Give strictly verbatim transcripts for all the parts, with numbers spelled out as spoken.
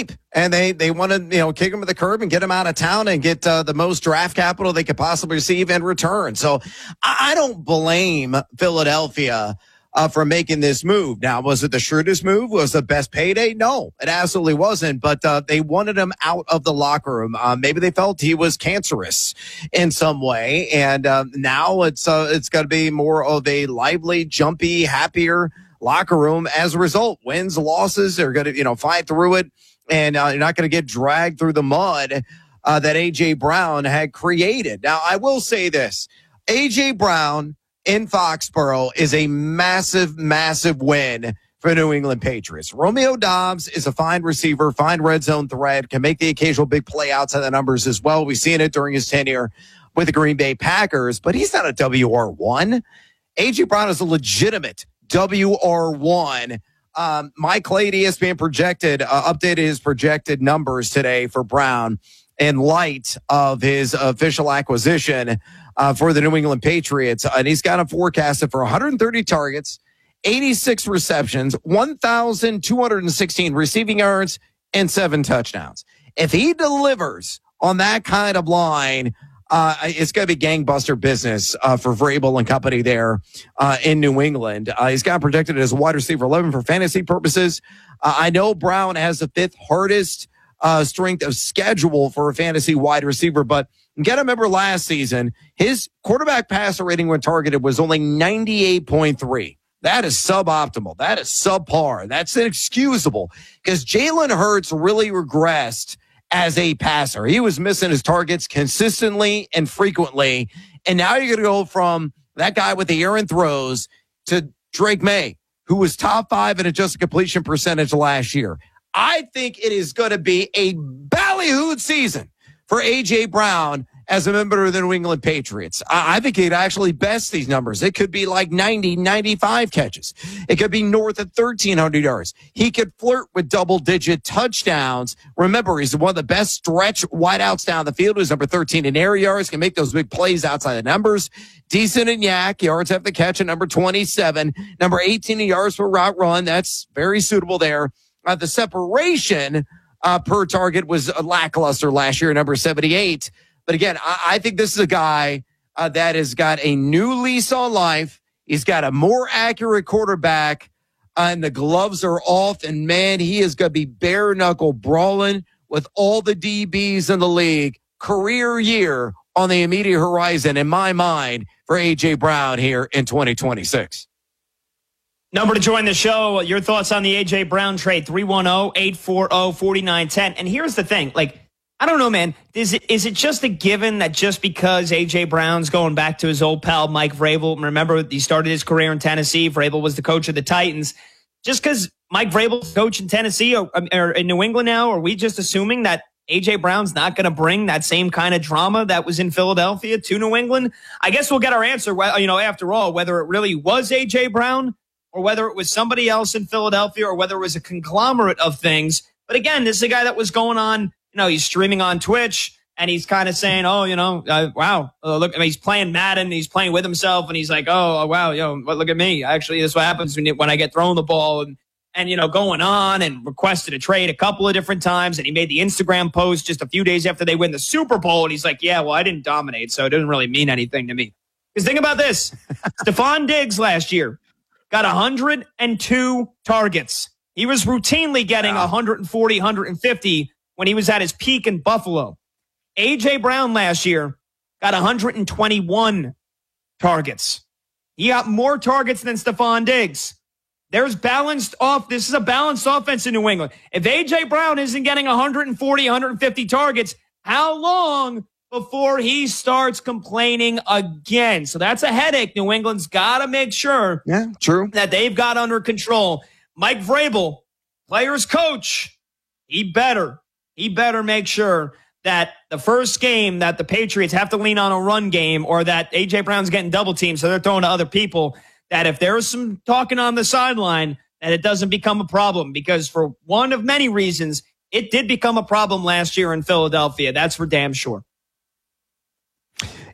cheap, and they they want to you know kick him to the curb and get him out of town and get uh, the most draft capital they could possibly receive in return. So I, I don't blame Philadelphia uh, for making this move. Now, was it the shrewdest move? Was it the best payday? No, it absolutely wasn't. But uh, they wanted him out of the locker room. Uh, maybe they felt he was cancerous in some way, and uh, now it's uh, it's got to be more of a lively, jumpy, happier locker room. As a result, wins, losses, they're going to, you know, fight through it, and uh, you're not going to get dragged through the mud uh, that A J. Brown had created. Now, I will say this. A J. Brown in Foxborough is a massive, massive win for New England Patriots. Romeo Doubs is a fine receiver, fine red zone threat, can make the occasional big play outside the numbers as well. We've seen it during his tenure with the Green Bay Packers, but he's not a W R one. A J. Brown is a legitimate W R one. Um, Mike Clay, E S P N projected, uh, updated his projected numbers today for Brown in light of his official acquisition uh, for the New England Patriots. And he's got him forecasted for one hundred thirty targets, eighty-six receptions, one thousand two hundred sixteen receiving yards, and seven touchdowns. If he delivers on that kind of line, Uh, it's going to be gangbuster business uh, for Vrabel and company there uh, in New England. Uh, he's got projected as a wide receiver eleven for fantasy purposes. Uh, I know Brown has the fifth hardest uh, strength of schedule for a fantasy wide receiver, but you got to remember last season, his quarterback passer rating when targeted was only ninety-eight point three. That is suboptimal. That is subpar. That's inexcusable because Jalen Hurts really regressed as a passer. He was missing his targets consistently and frequently. And now you're going to go from that guy with the errant throws to Drake May, who was top five in adjusted completion percentage last year. I think it is going to be a ballyhooed season for A J. Brown as a member of the New England Patriots. I, I think he'd actually best these numbers. It could be like ninety, ninety-five catches. It could be north of thirteen hundred yards. He could flirt with double-digit touchdowns. Remember, he's one of the best stretch wideouts down the field. He's number thirteen in air yards, can make those big plays outside the numbers. Decent in yak, yards after the catch at number twenty-seven. Number eighteen in yards per route run. That's very suitable there. Uh, the separation uh, per target was lackluster last year, number seventy-eight. But again, I, I think this is a guy uh, that has got a new lease on life. He's got a more accurate quarterback, uh, and the gloves are off. And, man, he is going to be bare-knuckle brawling with all the D Bs in the league. Career year on the immediate horizon, in my mind, for A J. Brown here in twenty twenty-six. Number to join the show, your thoughts on the A J. Brown trade, three one zero, eight four zero, four nine one zero. And here's the thing, like, I don't know, man. Is it is it just a given that just because A J. Brown's going back to his old pal Mike Vrabel, remember he started his career in Tennessee, Vrabel was the coach of the Titans, just because Mike Vrabel's coach in Tennessee or, or in New England now, are we just assuming that A J. Brown's not going to bring that same kind of drama that was in Philadelphia to New England? I guess we'll get our answer, you know, after all, whether it really was A J. Brown or whether it was somebody else in Philadelphia or whether it was a conglomerate of things. But again, this is a guy that was going on. You know, he's streaming on Twitch and he's kind of saying, oh, you know, uh, wow, uh, look, I mean, he's playing Madden. He's playing with himself and he's like, oh, wow, you know, look at me. Actually, this is what happens when, when I get thrown the ball and, and, you know, going on and requested a trade a couple of different times. And he made the Instagram post just a few days after they win the Super Bowl. And he's like, yeah, well, I didn't dominate, so it doesn't really mean anything to me. Because think about this. Stephon Diggs last year got one hundred two targets. He was routinely getting wow. one forty, one fifty when he was at his peak in Buffalo. A J. Brown last year got one hundred twenty-one targets. He got more targets than Stephon Diggs. There's balanced off. This is a balanced offense in New England. If A J. Brown isn't getting one forty, one fifty targets, how long before he starts complaining again? So that's a headache. New England's got to make sure yeah, true. that they've got under control. Mike Vrabel, players coach, he better, he better make sure that the first game that the Patriots have to lean on a run game or that A J. Brown's getting double teamed, so they're throwing to other people, that if there's some talking on the sideline, that it doesn't become a problem. Because for one of many reasons, it did become a problem last year in Philadelphia. That's for damn sure.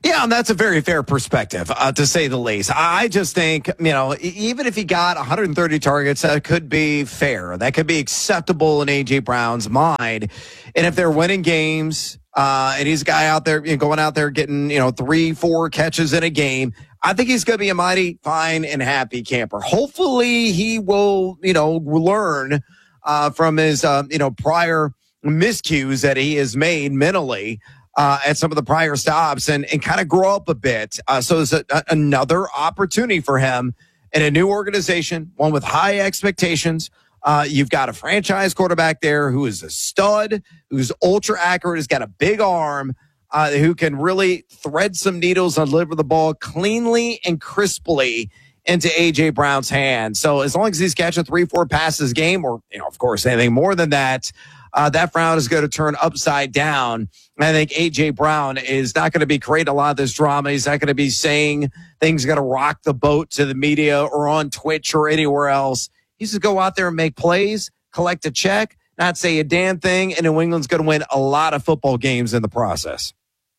Yeah, and that's a very fair perspective, uh, to say the least. I just think, you know, even if he got one hundred thirty targets, that could be fair. That could be acceptable in A J. Brown's mind. And if they're winning games, uh, and he's a guy out there, you know, going out there getting, you know, three, four catches in a game, I think he's going to be a mighty fine and happy camper. Hopefully he will, you know, learn uh, from his, uh, you know, prior miscues that he has made mentally Uh, at some of the prior stops and, and kind of grow up a bit. Uh, so it's a, a, another opportunity for him in a new organization, one with high expectations. Uh, you've got a franchise quarterback there who is a stud, who's ultra accurate, has got a big arm, uh, who can really thread some needles and deliver the ball cleanly and crisply into A J. Brown's hands. So as long as he's catching three, four passes a game, or, you know, of course, anything more than that, Uh, that frown is going to turn upside down. I think A J. Brown is not going to be creating a lot of this drama. He's not going to be saying things going to rock the boat to the media or on Twitch or anywhere else. He's to go out there and make plays, collect a check, not say a damn thing, and New England's going to win a lot of football games in the process.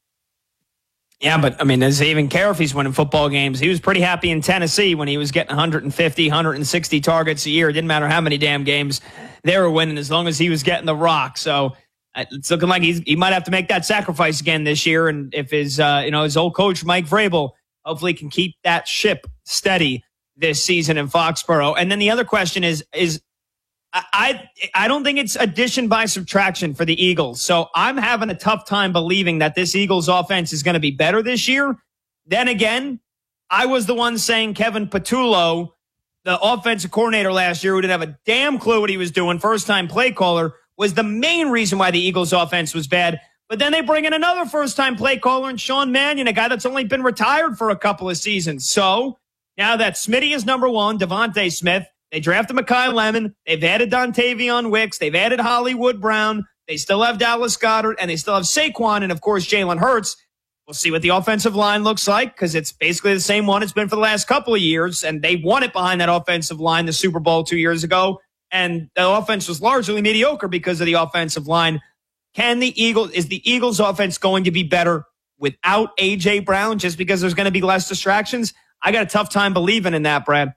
Yeah, but, I mean, does he even care if he's winning football games? He was pretty happy in Tennessee when he was getting one hundred fifty, one hundred sixty targets a year. It didn't matter how many damn games they were winning as long as he was getting the rock. So uh, it's looking like he's, he might have to make that sacrifice again this year. And if his, uh, you know, his old coach, Mike Vrabel, hopefully can keep that ship steady this season in Foxborough. And then the other question is, is I, I don't think it's addition by subtraction for the Eagles. So I'm having a tough time believing that this Eagles offense is going to be better this year. Then again, I was the one saying Kevin Patullo, the offensive coordinator last year, who didn't have a damn clue what he was doing, first-time play caller, was the main reason why the Eagles offense was bad. But then they bring in another first-time play caller in Sean Mannion, a guy that's only been retired for a couple of seasons. So now that Smitty is number one, Devontae Smith, they drafted Mekhi Lemon. They've added Dontavion Wicks. They've added Hollywood Brown. They still have Dallas Goedert, and they still have Saquon, and, of course, Jalen Hurts. We'll see what the offensive line looks like because it's basically the same one it's been for the last couple of years, and they won it behind that offensive line the Super Bowl two years ago, and the offense was largely mediocre because of the offensive line. Can the Eagles, is the Eagles offense going to be better without A J. Brown just because there's going to be less distractions? I got a tough time believing in that, Brad.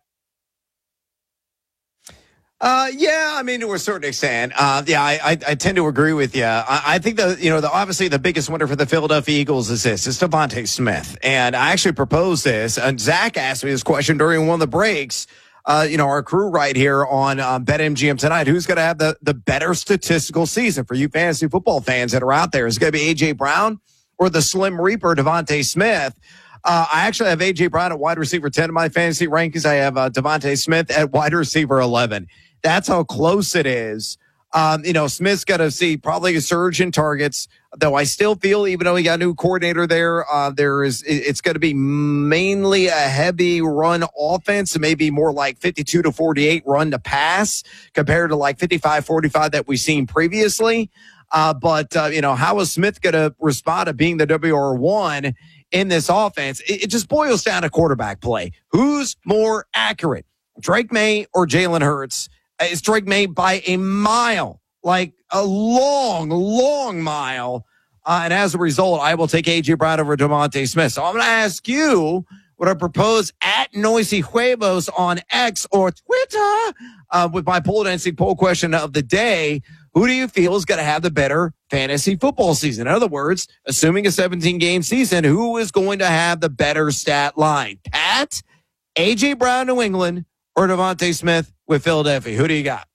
Uh, yeah, I mean, to a certain extent. Uh, yeah, I, I, I tend to agree with you. I, I think the, you know, the, obviously the biggest winner for the Philadelphia Eagles is this, it's Devontae Smith. And I actually proposed this, and Zach asked me this question during one of the breaks. Uh, you know, our crew right here on um, BetMGM tonight, who's going to have the, the better statistical season for you fantasy football fans that are out there? Is it going to be A J. Brown or the Slim Reaper, Devontae Smith? Uh, I actually have A J. Brown at wide receiver ten in my fantasy rankings. I have uh, Devontae Smith at wide receiver eleven. That's how close it is. Um, you know, Smith's going to see probably a surge in targets, though I still feel, even though he got a new coordinator there, uh, there is, it's going to be mainly a heavy run offense, maybe more like fifty-two to forty-eight run to pass compared to like fifty-five forty-five that we've seen previously. Uh, but, uh, you know, how is Smith going to respond to being the W R one in this offense? It, it just boils down to quarterback play. Who's more accurate, Drake May or Jalen Hurts? It's Drake May by a mile, like a long, long mile. Uh, and as a result, I will take A J. Brown over Devontae Smith. So I'm going to ask you what I propose at Noisy Huevos on X or Twitter uh, with my poll dancing poll question of the day. Who do you feel is going to have the better fantasy football season? In other words, assuming a seventeen-game season, who is going to have the better stat line? Pat, A J. Brown, New England, or Devontae Smith with Philadelphia? Who do you got?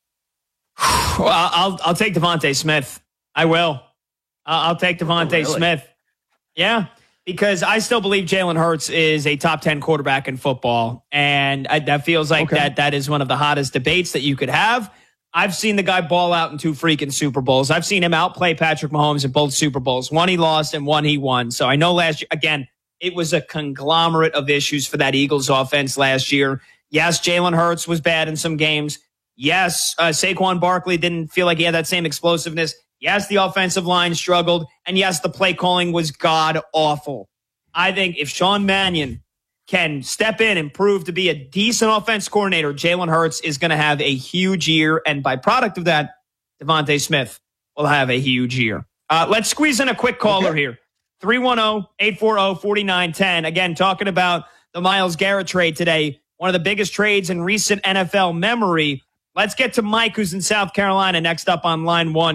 Well, I'll I'll take Devontae Smith. I will. I'll take Devontae oh, really? Smith. Yeah, because I still believe Jalen Hurts is a top ten quarterback in football, and I, that feels like okay. that that is one of the hottest debates that you could have. I've seen the guy ball out in two freaking Super Bowls. I've seen him outplay Patrick Mahomes in both Super Bowls. One he lost and one he won. So I know last year, again, it was a conglomerate of issues for that Eagles offense last year. Yes, Jalen Hurts was bad in some games. Yes, uh, Saquon Barkley didn't feel like he had that same explosiveness. Yes, the offensive line struggled. And yes, the play calling was god-awful. I think if Sean Mannion can step in and prove to be a decent offense coordinator, Jalen Hurts is going to have a huge year. And by product of that, Devontae Smith will have a huge year. Uh, let's squeeze in a quick caller okay. here. three one zero, eight four zero, four nine one zero. Again, talking about the Myles Garrett trade today, one of the biggest trades in recent N F L memory. Let's get to Mike, who's in South Carolina, next up on line one.